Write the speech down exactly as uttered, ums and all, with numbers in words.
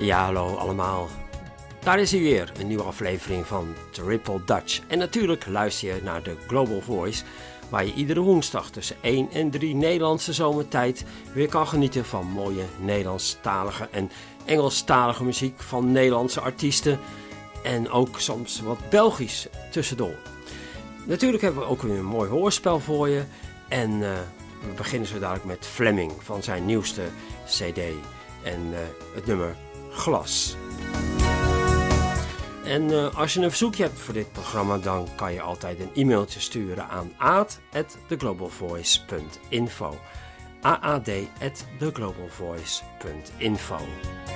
Ja, hallo allemaal. Daar is hij weer, een nieuwe aflevering van Triple Dutch. En natuurlijk luister je naar de Global Voice, waar je iedere woensdag tussen één en drie Nederlandse zomertijd weer kan genieten van mooie Nederlandstalige en Engelstalige muziek van Nederlandse artiesten. En ook soms wat Belgisch tussendoor. Natuurlijk hebben we ook weer een mooi hoorspel voor je. En uh, we beginnen zo dadelijk met Fleming van zijn nieuwste cd. En uh, het nummer Glas. En uh, als je een verzoekje hebt voor dit programma, dan kan je altijd een e-mailtje sturen aan aad at the global voice punt info. aad at the global voice punt info.